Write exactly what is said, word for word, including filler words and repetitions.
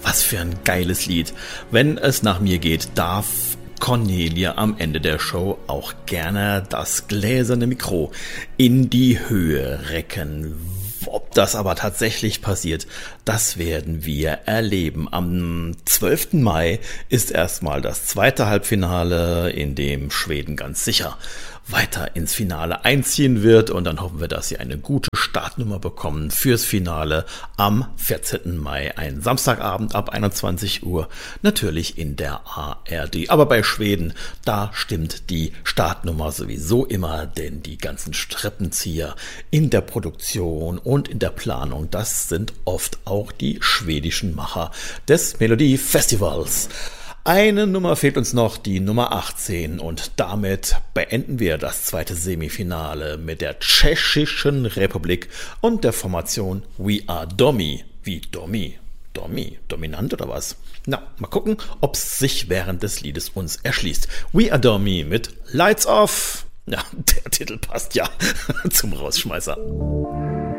Was für ein geiles Lied. Wenn es nach mir geht, darf Cornelia am Ende der Show auch gerne das gläserne Mikro in die Höhe recken. Ob das aber tatsächlich passiert, das werden wir erleben. Am zwölften Mai ist erstmal das zweite Halbfinale, in dem Schweden ganz sicher weiter ins Finale einziehen wird, und dann hoffen wir, dass sie eine gute Startnummer bekommen fürs Finale am vierzehnten Mai, ein Samstagabend ab einundzwanzig Uhr, natürlich in der A R D. Aber bei Schweden, da stimmt die Startnummer sowieso immer, denn die ganzen Strippenzieher in der Produktion und in der Planung, das sind oft auch die schwedischen Macher des Melodiefestivals. Eine Nummer fehlt uns noch, die Nummer achtzehn, und damit beenden wir das zweite Semifinale mit der Tschechischen Republik und der Formation We Are Domi. Wie Domi? Domi? Dominant oder was? Na, mal gucken, ob es sich während des Liedes uns erschließt. We Are Domi mit Lights Off. Ja, der Titel passt ja zum Rausschmeißer.